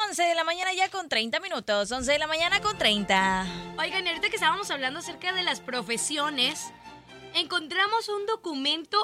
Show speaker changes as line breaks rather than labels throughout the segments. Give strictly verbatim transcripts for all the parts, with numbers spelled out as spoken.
once de la mañana ya con treinta minutos. once de la mañana con treinta.
Oigan, ahorita que estábamos hablando acerca de las profesiones, encontramos un documento,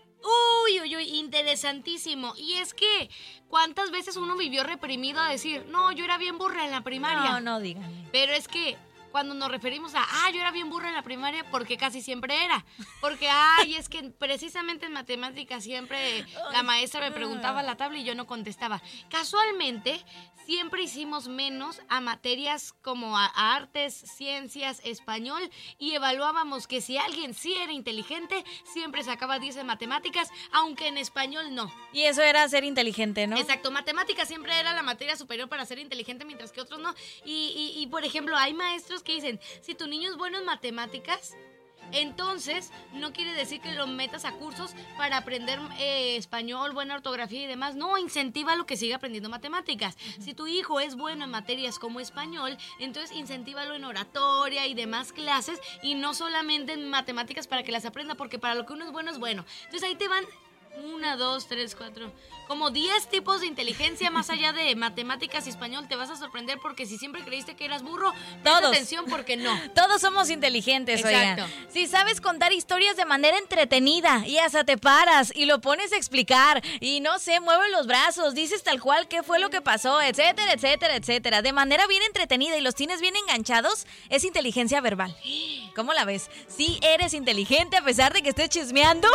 uy, uy, uy, interesantísimo. Y es que, ¿cuántas veces uno vivió reprimido a decir, no, yo era bien burra en la primaria?
No, no digan.
Pero es que cuando nos referimos a, ah, yo era bien burra en la primaria, porque casi siempre era. Porque, ay, es que precisamente en matemáticas siempre la maestra me preguntaba la tabla y yo no contestaba. Casualmente, siempre hicimos menos a materias como a, a artes, ciencias, español, y evaluábamos que si alguien sí era inteligente, siempre sacaba diez en matemáticas, aunque en español no.
Y eso era ser inteligente, ¿no?
Exacto, matemáticas siempre era la materia superior para ser inteligente, mientras que otros no. Y, y, y por ejemplo, hay maestros que dicen, si tu niño es bueno en matemáticas, entonces no quiere decir que lo metas a cursos para aprender eh, español, buena ortografía y demás. No, incentiva lo que siga aprendiendo matemáticas. Uh-huh. Si tu hijo es bueno en materias como español, entonces incentívalo en oratoria y demás clases, y no solamente en matemáticas para que las aprenda, porque para lo que uno es bueno es bueno. Entonces ahí te van una, dos, tres, cuatro, como diez tipos de inteligencia más allá de matemáticas y español. Te vas a sorprender, porque si siempre creíste que eras burro, presta atención porque no.
Todos somos inteligentes,
exacto.
Oigan. Si sabes contar historias de manera entretenida y hasta te paras y lo pones a explicar y no sé, mueves los brazos, dices tal cual qué fue lo que pasó, etcétera, etcétera, etcétera, de manera bien entretenida y los tienes bien enganchados, es inteligencia verbal. ¿Cómo la ves? Sí eres inteligente a pesar de que estés chismeando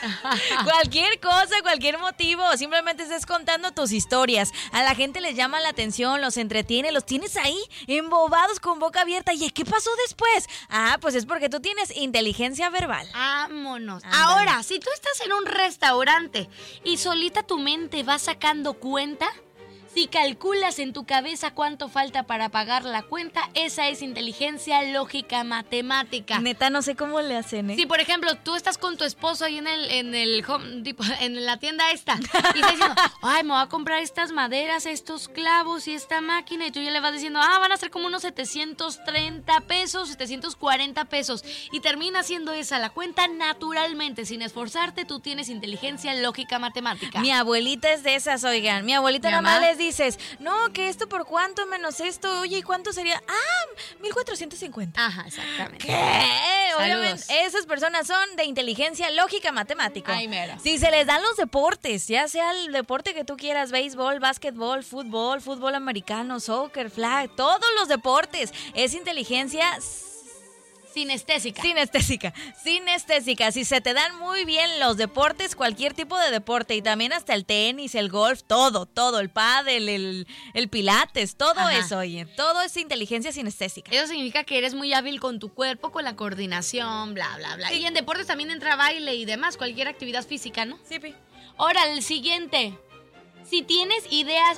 cualquier cosa, cualquier motivo, simplemente estés contando tus historias. A la gente les llama la atención, los entretiene, los tienes ahí embobados con boca abierta. ¿Y qué pasó después? Ah, pues es porque tú tienes inteligencia verbal.
Vámonos. Ahora, si tú estás en un restaurante y solita tu mente va sacando cuenta, si calculas en tu cabeza cuánto falta para pagar la cuenta, esa es inteligencia lógica matemática.
Neta, no sé cómo le hacen, ¿eh?
Si, por ejemplo, tú estás con tu esposo ahí en el, en el home, tipo, en la tienda esta, y estás diciendo, ay, me voy a comprar estas maderas, estos clavos y esta máquina, y tú ya le vas diciendo, ah, van a ser como unos setecientos treinta pesos, setecientos cuarenta pesos, y termina haciendo esa la cuenta naturalmente, sin esforzarte. Tú tienes inteligencia lógica matemática.
Mi abuelita es de esas, oigan. Mi abuelita nada más les dices, no, que esto por cuánto menos esto, oye, ¿y cuánto sería? Ah, mil cuatrocientos cincuenta.
Ajá, exactamente.
¿Qué? Obviamente, esas personas son de inteligencia lógica matemática.
Ay, mera.
Si se les dan los deportes, ya sea el deporte que tú quieras, béisbol, básquetbol, fútbol, fútbol americano, soccer, flag, todos los deportes, es inteligencia
Sinestésica.
Sinestésica. Sinestésica. Si se te dan muy bien los deportes, cualquier tipo de deporte, y también hasta el tenis, el golf, todo, todo, el pádel, el, el pilates, todo Ajá. eso, oye, todo es inteligencia sinestésica.
Eso significa que eres muy hábil con tu cuerpo, con la coordinación, bla, bla, bla. Sí. Y en deportes también entra baile y demás, cualquier actividad física, ¿no?
Sí, pi.
Ahora, el siguiente. Si tienes ideas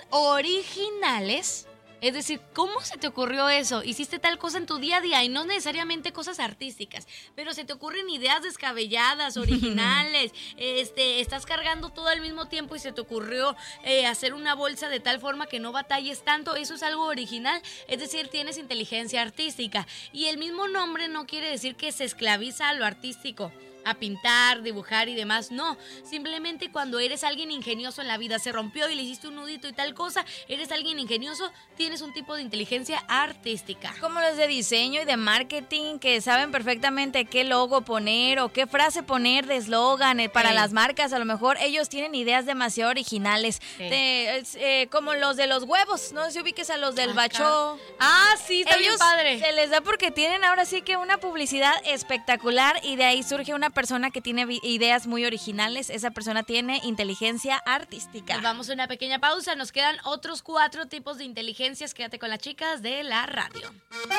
originales, es decir, ¿cómo se te ocurrió eso? Hiciste tal cosa en tu día a día, y no necesariamente cosas artísticas, pero se te ocurren ideas descabelladas, originales. este, estás cargando todo al mismo tiempo y se te ocurrió eh, hacer una bolsa de tal forma que no batalles tanto. Eso es algo original, es decir, tienes inteligencia artística. Y el mismo nombre no quiere decir que se esclaviza a lo artístico, a pintar, dibujar y demás, no. Simplemente cuando eres alguien ingenioso en la vida, se rompió y le hiciste un nudito y tal cosa, eres alguien ingenioso, tienes un tipo de inteligencia artística.
Como los de diseño y de marketing, que saben perfectamente qué logo poner o qué frase poner de eslogan para sí. las marcas. A lo mejor ellos tienen ideas demasiado originales, sí. de, eh, como los de los huevos, no sé si ubiques a los del Acá. Bachó.
Ah, sí, está
ellos
bien padre.
Se les da porque tienen ahora sí que una publicidad espectacular, y de ahí surge una persona que tiene ideas muy originales. Esa persona tiene inteligencia artística.
Nos vamos a una pequeña pausa. Nos quedan otros cuatro tipos de inteligencias. Quédate con las chicas de la radio.